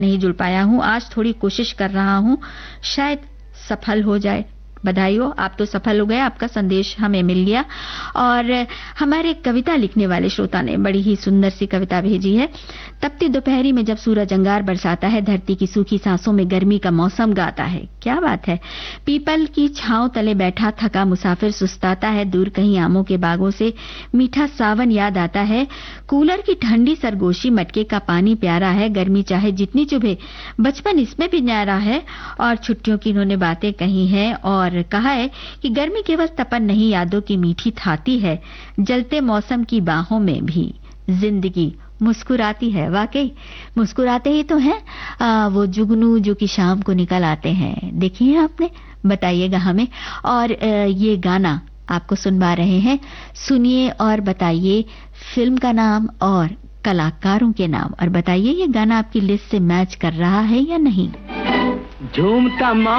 नहीं जुड़ पाया हूँ, आज थोड़ी कोशिश कर रहा हूँ, शायद सफल हो जाए। बधाई हो, आप तो सफल हो गए, आपका संदेश हमें मिल गया। और हमारे कविता लिखने वाले श्रोता ने बड़ी ही सुंदर सी कविता भेजी है। तपती दोपहरी में जब सूरज अंगार बरसाता है, धरती की सूखी सांसों में गर्मी का मौसम गाता है। क्या बात है। पीपल की छांव तले बैठा थका मुसाफिर सुस्ताता है, दूर कहीं आमों के बागों से मीठा सावन याद आता है। कूलर की ठंडी सरगोशी, मटके का पानी प्यारा है, गर्मी चाहे जितनी चुभे बचपन इसमें भी न्यारा है। और छुट्टियों की इन्होंने बातें कही हैं और कहा है कि गर्मी केवल तपन नहीं, यादों की मीठी थाती है, जलते मौसम की बाहों में भी जिंदगी मुस्कुराती है। वाकई मुस्कुराते ही तो हैं वो जुगनू जो कि शाम को निकल आते हैं। देखिए आपने, बताइएगा हमें। और ये गाना आपको सुनवा रहे हैं, सुनिए और बताइए फिल्म का नाम और कलाकारों के नाम, और बताइए ये गाना आपकी लिस्ट से मैच कर रहा है या नहीं। झूमता